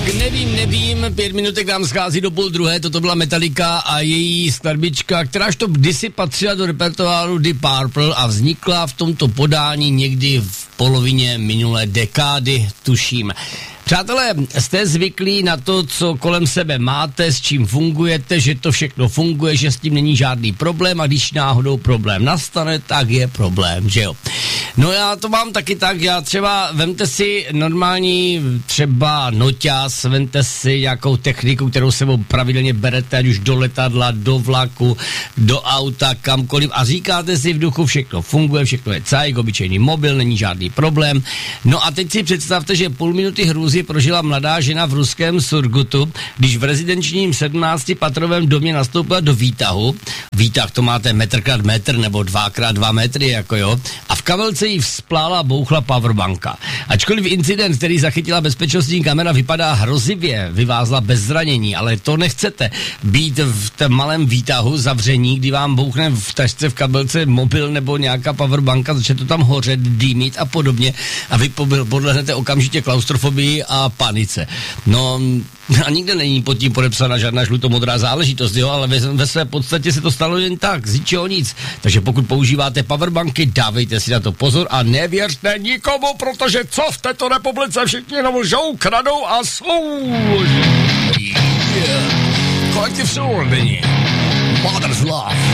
Nevím, 5 minutek nám schází do 12:30, toto byla Metallica a její skladbička, kteráž to kdysi patřila do repertoáru Deep Purple a vznikla v tomto podání někdy v polovině minulé dekády, tuším. Přátelé, jste zvyklí na to, co kolem sebe máte, s čím fungujete, že to všechno funguje, že s tím není žádný problém a když náhodou problém nastane, tak je problém, že jo. No já to mám taky tak, já třeba, vemte si normální třeba noťaz, vemte si nějakou techniku, kterou sebou pravidelně berete, ať už do letadla, do vlaku, do auta, kamkoliv a říkáte si v duchu, všechno funguje, všechno je cajk, obyčejný mobil, není žádný problém. No a teď si představte, že půl minuty hrůzy prožila mladá žena v ruském Surgutu, když v rezidenčním 17patrovém domě nastoupila do výtahu. Výtah to máte metr krát metr nebo 2x2 metry, jako jo. A v kabelce jí vzplála a bouchla powerbanka. Ačkoliv incident, který zachytila bezpečnostní kamera, vypadá hrozivě, vyvázla bez zranění, ale to nechcete. Být v tom malém výtahu zavření, kdy vám bouchne v tašce v kabelce mobil nebo nějaká powerbanka, začne to tam hořet, dýmit a podobně a vy podlehnete okamžitě klaustrofobii a panice. No a nikde není pod tím podepsána žádná žlutomodrá záležitost, jo, ale ve své podstatě se to stalo jen tak, z ničeho nic. Takže pokud používáte powerbanky, dávejte si na to pozor a nevěřte nikomu, protože co v této republice všichni jenom lžou, kradou a jsou. Kolektiv Soul, není. Mother's Love.